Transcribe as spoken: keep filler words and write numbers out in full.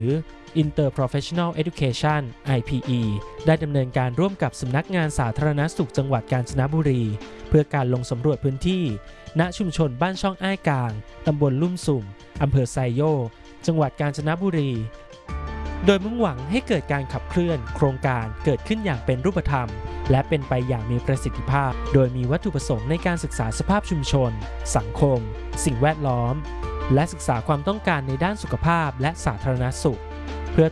หรือ Interprofessional Education ไอ พี อี ได้ดำเนินการร่วมกับสำนักงานสาธารณสุขจังหวัดกาญจนบุรีเพื่อการลงสำรวจพื้นที่ณชุมชนบ้านช่องอ้ายกลางตำบลลุ่มสุ่มอำเภอไซโยกจังหวัดกาญจนบุรีโดยมุ่งหวังให้เกิดการขับเคลื่อนโครงการเกิดขึ้นอย่างเป็นรูปธรรมและเป็นไปอย่างมีประสิทธิภาพโดยมีวัตถุประสงค์ในการศึกษาสภาพชุมชนสังคมสิ่งแวดล้อมและศึกษาความต้องการในด้านสุขภาพและสาธารณสุข